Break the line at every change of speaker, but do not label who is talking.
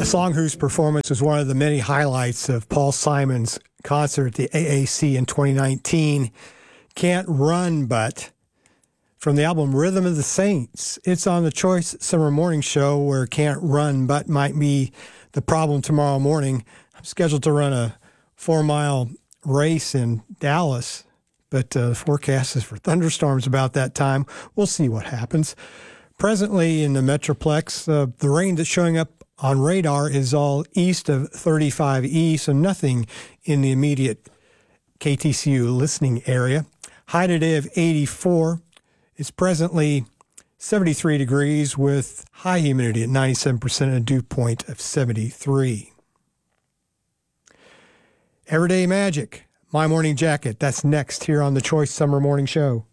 A song whose performance was one of the many highlights of Paul Simon's concert at the AAC in 2019, Can't Run But, from the album Rhythm of the Saints. It's on the Choice Summer Morning Show, where Can't Run But might be the problem tomorrow morning. I'm scheduled to run a 4-mile race in Dallas, but the forecast is for thunderstorms about that time. We'll see what happens. Presently in the Metroplex, the rain that's showing up on radar is all east of 35E, so nothing in the immediate KTCU listening area. High today of 84. It's presently 73 degrees with high humidity at 97% and a dew point of 73. Everyday Magic, My Morning Jacket. That's next here on the Choice Summer Morning Show.